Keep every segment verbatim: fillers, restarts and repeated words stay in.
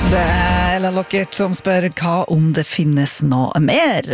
Det er Ellen Lockert som spør hva om det finnes noe mer.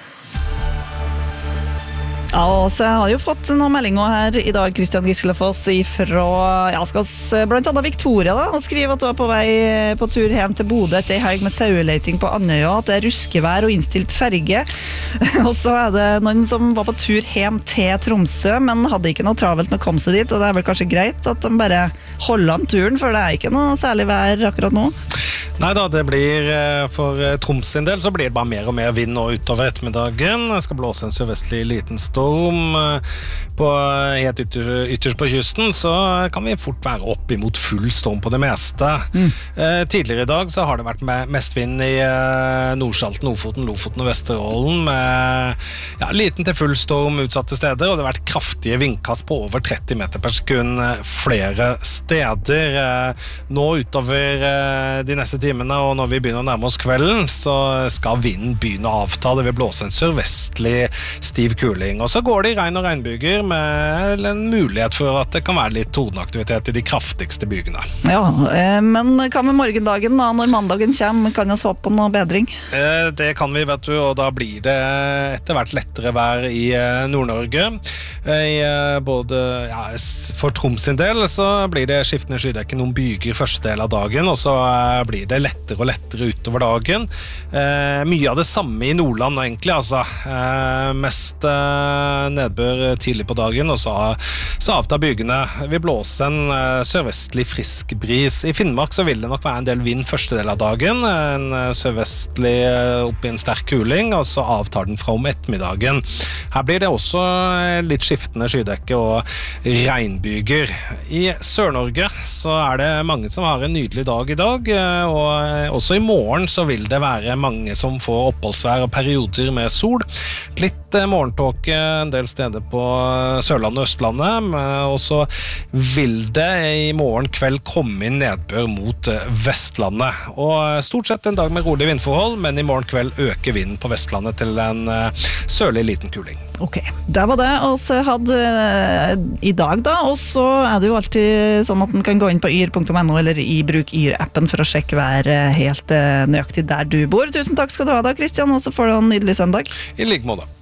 Ja, og så har jeg jo fått noen meldinger her i dag, Kristian Gislefoss, fra, ja, skal s- blant annet Victoria da, og skriver at du er på vei på tur hjem til Bodø etter en helg med saueleiting på Andøya, at det er ruskevær og innstilt ferge. Og så er det noen som var på tur hjem til Tromsø, men hadde ikke noe travelt med å komme seg dit, og det er vel kanskje greit at de bare holder an turen, for det er ikke noe særlig vær akkurat nå. Neida, det blir eh, for eh, Troms sin del så blir det bare mer og mer vind nå utover ettermiddagen. Det skal blåse en sørvestlig liten storm eh, på, helt ytter, ytterst på kysten, så kan vi fort være opp imot full storm på det meste. Mm. Eh, tidligere i dag så har det vært me- mest vind i eh, Nordsalten, Ofoten, Lofoten og Vesterålen, med ja, liten til full storm utsatte steder, og det har vært kraftige vindkast på over tretti meter per sekund eh, flere steder. Eh, nå utover eh, de neste timene, og når vi begynner å nærme oss kvelden, så skal vinden begynne å avta. Det vil blåse en sørvestlig stiv kuling, og så går det i regn og regnbyger med en mulighet for at det kan være litt tordenaktivitet i de kraftigste bygene. Ja, eh, men hva med morgendagen da, når mandagen kommer, kan jeg håpe på noe bedring? Eh, det kan vi, vet du, og da blir det etter hvert lettere vær i eh, Nord-Norge. Eh, i, eh, både, ja, s- for Troms sin del så blir det skiftende skydekke, noen byger første del av dagen, og så eh, blir det lettere og lettere utover dagen. Eh, mye av det samme i Nordland egentlig, altså. Eh, mest eh, nedbør tidlig på dagen, og så, så avtar bygene. Vi blåser en eh, sørvestlig frisk bris. I Finnmark så vil det nok være en del vind første del av dagen, en eh, sørvestlig eh, opp i en sterk kuling, og så avtar den fra om ettermiddagen. Her blir det også eh, litt skiftende skydekke og regnbyger. I Sør-Norge så er det mange som har en nydelig dag i dag, eh, og også i morgen så vil det være mange som får oppholdsvær og perioder med sol. Litt eh, morgentåke en del steder på Sørlandet og Østlandet, men- og så vil det i morgen kveld komme inn nedbør mot eh, Vestlandet. Og stort sett en dag med rolig vindforhold, men i morgen kveld øker vinden på Vestlandet til en eh, sørlig liten kuling. Ok, det var det oss hadde eh, i dag da, og så er det jo alltid sånn at man kan gå inn på yr punktum no eller i bruk yr-appen for å sjekke hver helt eh, nøyaktig der du bor. Tusen takk skal du ha da, Kristian, og så får du en nydelig søndag. I like måte.